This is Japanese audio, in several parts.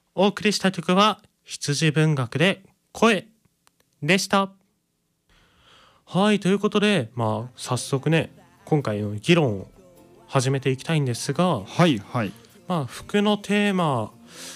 お送りした曲は羊文学で声でした。はい、ということで早速ね今回の議論を始めていきたいんですが、 はいはい。 服のテーマ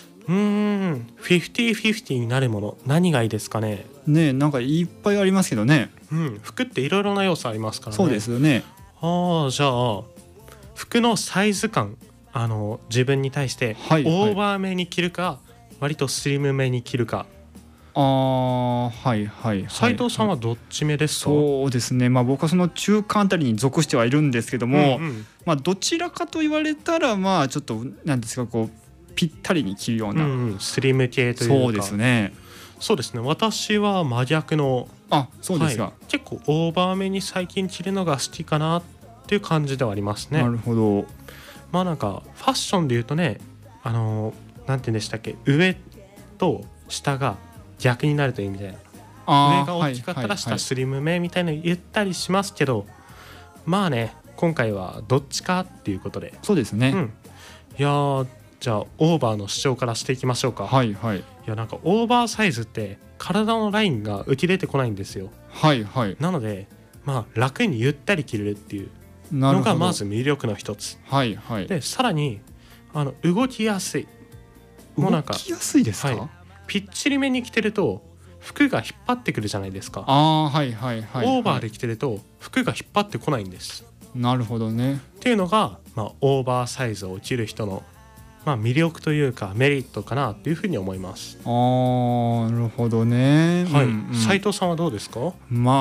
50-50になるもの何がいいですかね。 ねえ、なんかいっぱいありますけどね。 服っていろいろな要素ありますからね。 そうですよね。 じゃあ服のサイズ感自分に対してオはいはいーバーめに着るか、割とスリムめに着るか。 はいはいはい。 斉藤さんはどっち目ですか。 そうですね。僕はその中間あたりに属してはいるんですけども、どちらかと言われたらちょっとなんですか、こうぴったりに着るような、 スリム系というか。 そうですね。 そうですね、私は真逆の、 そうですか、 結構オーバーめに最近着るのが好きかなっていう感じではありますね。 なるほど。 なんかファッションでいうとね、なんて言うんでしたっけ、上と下が逆になるというみたいな。上が大きかったら下スリムめみたいな言ったりしますけど、今回はどっちかっていうことで。 そうですね。 いやじゃあオーバーの主張からしていきましょうか。 はいはい。 いやなんかオーバーサイズって体のラインが浮き出てこないんですよ。 はいはい。 なので楽にゆったり着れるっていうのがまず魅力の一つ。 はいはい。 でさらに動きやすい。 動きやすいですか。 ぴっちりめに着てると服が引っ張ってくるじゃないですか。 はいはいはい。 オーバーで着てると服が引っ張ってこないんです。 なるほどね。 っていうのが、オーバーサイズを着る人の、魅力というかメリットかなというふうに思います。 なるほどね。 斉藤さんはどうですか。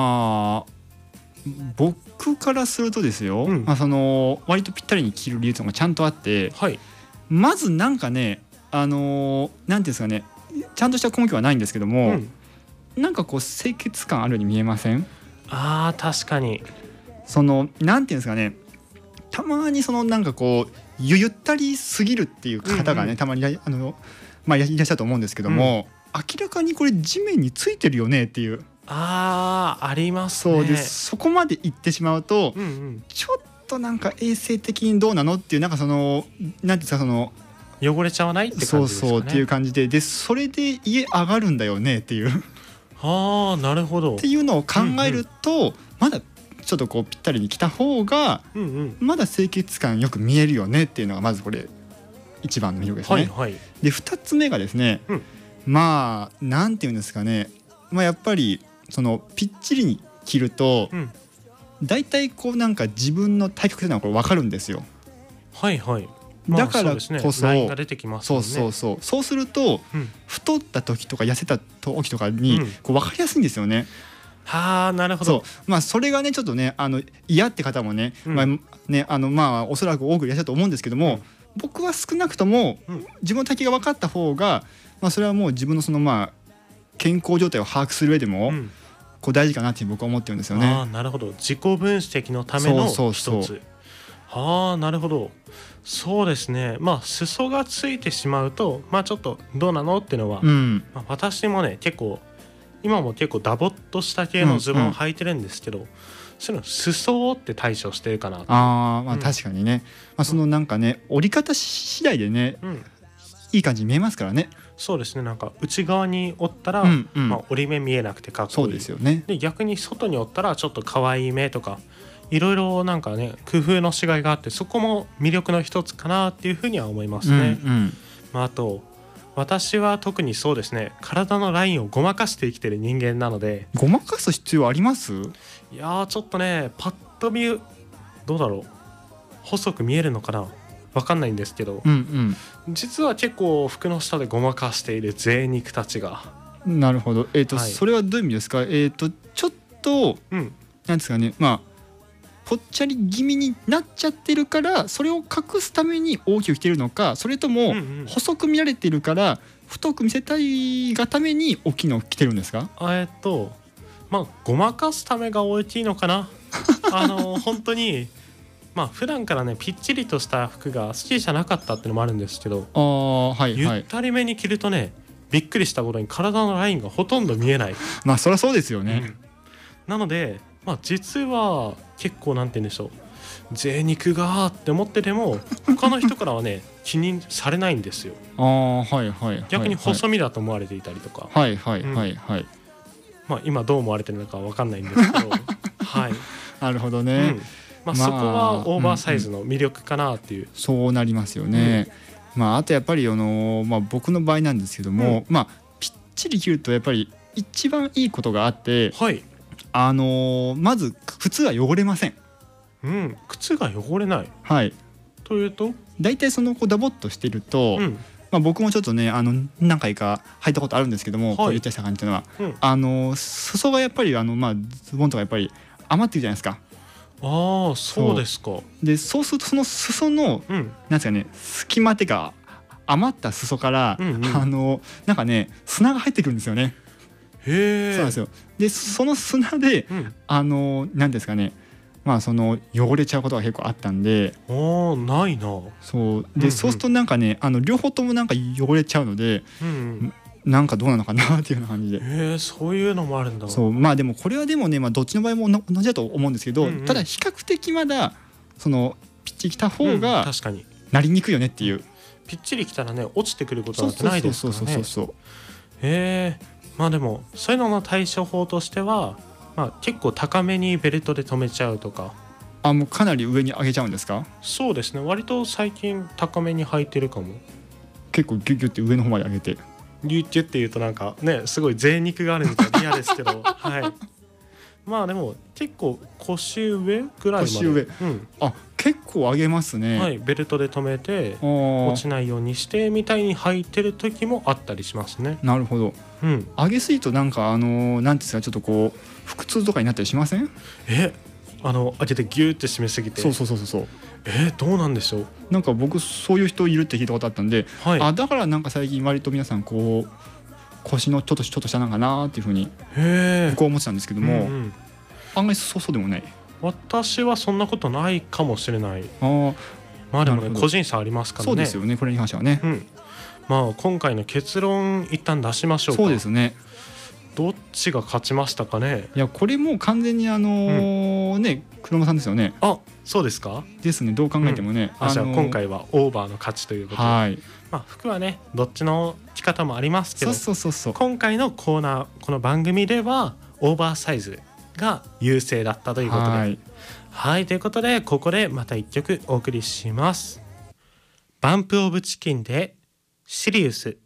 僕からするとですよ、その割とぴったりに着る理由というのがちゃんとあって、まずなんかね、なんていうんですかね、ちゃんとした根拠はないんですけども、なんかこう清潔感あるように見えません？ 確かに。 そのなんていうんですかね、たまにそのなんかこうゆったりすぎるっていう方がね、たまにいらっしゃると思うんですけども、明らかにこれ地面についてるよねっていう。 ありますね。 そうです。そこまで行ってしまうと、ちょっとなんか衛生的にどうなのっていう、なんかそのなんていうんですか、その汚れちゃわないって感じですかね。 そうっていう感じで、それで家上がるんだよねっていうなるほどっていうのを考えると、まだちょっとこうぴったりに着た方がまだ清潔感よく見えるよねっていうのがまずこれ一番の魅力ですね。で2つ目がですね、なんていうんですかね、やっぱりそのぴっちりに着ると、だいたいこうなんか自分の体格というのはこれ分かるんですよ。だからこそ、 ラインが出てきますもんね。 そうすると、太った時とか痩せた時とかにこう分かりやすいんですよね。 なるほど。 それがねちょっとね嫌って方もね、おそらく多くいらっしゃると思うんですけども、僕は少なくとも自分の体型が分かった方が、それはもう自分のその健康状態を把握する上でも、こう大事かなって僕は思ってるんですよね。 なるほど。自己分析のための一つ。なるほど。そうですね。裾がついてしまうとちょっとどうなのっていうのは、私もね今も結構ダボっとした系のズボンを履いてるんですけど、その裾って対処してるかなと。 確かにね、そのなんかね折り方次第でね、いい感じに見えますからね。 そうですね。なんか内側に折ったら、折り目見えなくてかっこいい。 そうですよね。 で逆に外に折ったらちょっと可愛い目とか、いろいろなんかね工夫の違いがあって、そこも魅力の一つかなっていうふうには思いますね。あと私は特にそうですね、体のラインをごまかして生きてる人間なので。 ごまかす必要あります？ いやちょっとねパッと見どうだろう、細く見えるのかな、分かんないんですけど、実は結構服の下でごまかしている贅肉たちが。 なるほど。それはどういう意味ですか？ちょっと、なんですかね、ぽっちゃり気味になっちゃってるからそれを隠すために大きく着てるのか、それとも細く見られてるから太く見せたいがために大きいのを着てるんですか？ ごまかすためが大きいのかな。本当に普段からねぴっちりとした服が好きじゃなかったっていうのもあるんですけど、ゆったりめに着るとねびっくりしたことに体のラインがほとんど見えない。 そりゃそうですよね。 なので実は結構なんて言うんでしょう、 贅肉がって思ってても他の人からはね気にされないんですよ。逆に細身だと思われていたりとか、まあ今どう思われてるのかわかんないんですけどはいなるほどね、 まあ、そこはオーバーサイズの魅力かなっていう、 そうなりますよね、まあ、あとやっぱり僕の場合なんですけども、まあぴっちり着るとやっぱり一番いいことがあって、まず靴が汚れません。 靴が汚れない、というとだいたいダボっとしてると、まあ、僕もちょっとね何回か履いたことあるんですけども、こういったした感じというのは、裾がやっぱりまあ、ズボンとかやっぱり余ってるじゃないですか。 ああ、そうですか。 でそうするとその裾の、なんですかね、隙間っていうか余った裾から、なんかね砂が入ってくるんですよね。 へえ。 そうなんですよ。でその砂で、なんですかね、まあ汚れちゃうことが結構あったんで。 ないな。 そうで、そうするとなんかね両方ともなんか汚れちゃうので、なんかどうなのかなっていうような感じで。 そういうのもあるんだ。 そう、まあでもこれはでもね、まあ、どっちの場合も同じだと思うんですけど、ただ比較的まだピッチリきた方が確かになりにくいよねっていう。 ピッチリきたらね落ちてくることなんてないですからね。まあでもそういうのの対処法としては、まあ、結構高めにベルトで留めちゃうとか。 もうかなり上に上げちゃうんですか？ そうですね、割と最近高めに履いてるかも。 結構ギュッギュッって上の方まで上げて。 ギュッギュッっていうとなんかねすごい贅肉があるみたいで嫌ですけどまあでも結構腰上ぐらいまで。 腰上、結構上げますね。 ベルトで留めて落ちないようにしてみたいに履いてる時もあったりしますね。 なるほど、上げすぎとなんかなんていうんですか、ちょっとこう腹痛とかになったりしません？ 上げてギューって締めすぎて。そうどうなんでしょう。 なんか僕そういう人いるって聞いたことあったんで、だからなんか最近割と皆さんこう腰のちょっと下なんかなっていうふうに僕は思ってたんですけども、案外そうでもない。 私はそんなことないかもしれない。まあでもね個人差ありますからね。 そうですよね、これに関してはね。 まあ今回の結論一旦出しましょうか。 そうですね。 どっちが勝ちましたかね。 いやこれもう完全にね黒間さんですよね。 そうですか。 ですね、どう考えてもね。 じゃあ今回はオーバーの勝ちということで、まあ服はねどっちの着方もありますけど、今回のコーナーこの番組ではオーバーサイズが優勢だったということで、ということでここでまた一曲お送りします。バンプオブチキンでシリウス。